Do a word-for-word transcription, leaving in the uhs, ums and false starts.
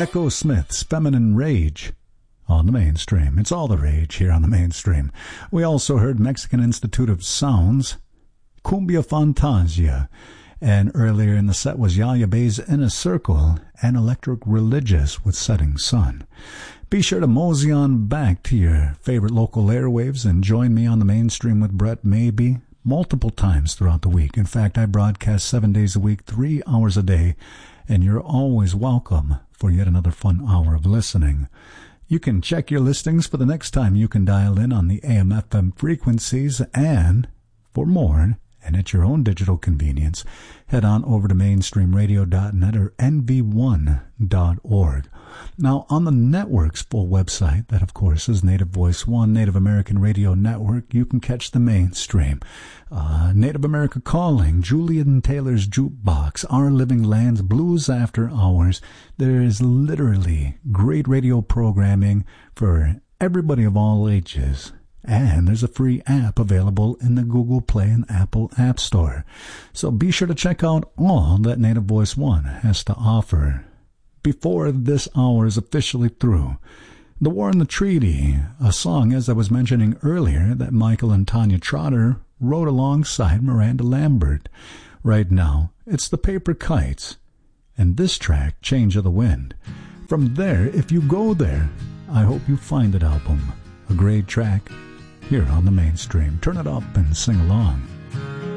Echo Smith's Feminine Rage on the mainstream. It's all the rage here on the mainstream. We also heard Mexican Institute of Sounds, Cumbia Fantasia, and earlier in the set was Yaya Bay's Inner Circle and Electric Religious with Setting Sun. Be sure to mosey on back to your favorite local airwaves and join me on the mainstream with Brett Maybe multiple times throughout the week. In fact, I broadcast seven days a week, three hours a day, and you're always welcome for yet another fun hour of listening. You can check your listings for the next time you can dial in on the A M F M frequencies, and for more, and at your own digital convenience, head on over to mainstream radio dot net or N V one dot org. Now, on the network's full website, that of course is Native Voice One, Native American Radio Network, you can catch the mainstream. Uh, Native America Calling, Julian Taylor's Jukebox, Our Living Lands, Blues After Hours. There is literally great radio programming for everybody of all ages. And there's a free app available in the Google Play and Apple App Store. So be sure to check out all that Native Voice One has to offer before this hour is officially through. The War and the Treaty, a song, as I was mentioning earlier, that Michael and Tanya Trotter wrote alongside Miranda Lambert. Right now, it's the Paper Kites, and this track, Change of the Wind. From there, If You Go There, I Hope You Find It album. A great track here on the mainstream. Turn it up and sing along.